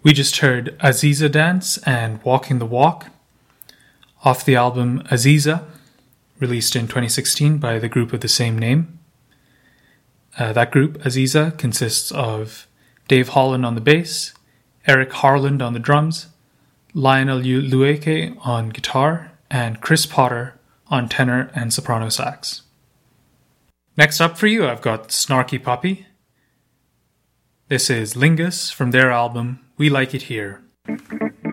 We just heard Aziza Dance and Walking the Walk off the album Aziza, released in 2016 by the group of the same name. That group, Aziza, consists of Dave Holland on the bass, Eric Harland on the drums, Lionel Lueke on guitar, and Chris Potter on tenor and soprano sax. Next up for you, I've got Snarky Puppy. This is Lingus from their album We Like It Here.